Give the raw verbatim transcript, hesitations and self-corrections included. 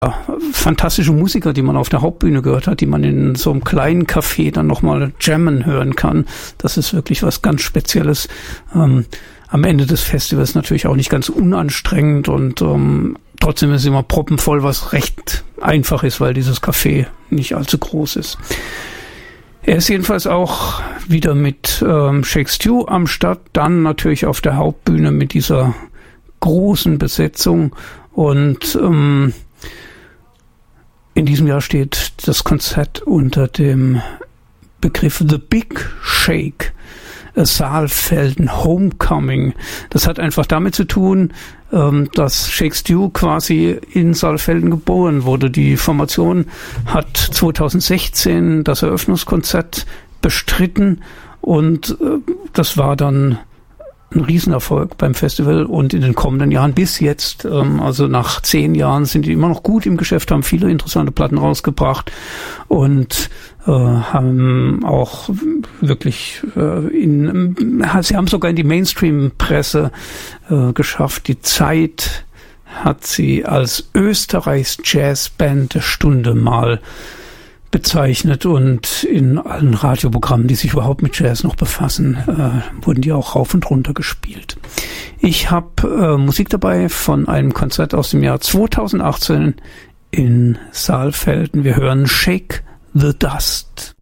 fantastische Musiker, die man auf der Hauptbühne gehört hat, die man in so einem kleinen Café dann nochmal jammen hören kann. Das ist wirklich was ganz Spezielles. Ähm, am Ende des Festivals natürlich auch nicht ganz unanstrengend und ähm, trotzdem ist es immer proppenvoll, was recht einfach ist, weil dieses Café nicht allzu groß ist. Er ist jedenfalls auch wieder mit ähm, Shake Stew am Start, dann natürlich auf der Hauptbühne mit dieser großen Besetzung und ähm, in diesem Jahr steht das Konzert unter dem Begriff The Big Shake, a Saalfelden Homecoming. Das hat einfach damit zu tun, ähm, dass Shake Stew quasi in Saalfelden geboren wurde. Die Formation hat zweitausendsechzehn das Eröffnungskonzert bestritten und äh, das war dann ein Riesenerfolg beim Festival und in den kommenden Jahren bis jetzt, ähm, also nach zehn Jahren sind die immer noch gut im Geschäft, haben viele interessante Platten rausgebracht und äh, haben auch wirklich äh, in, sie haben sogar in die Mainstream-Presse äh, geschafft. Die Zeit hat sie als Österreichs Jazzband der Stunde mal bezeichnet und in allen Radioprogrammen, die sich überhaupt mit Jazz noch befassen, äh, wurden die auch rauf und runter gespielt. Ich habe äh, Musik dabei von einem Konzert aus dem Jahr zweitausendachtzehn in Saalfelden. Wir hören Shake the Dust.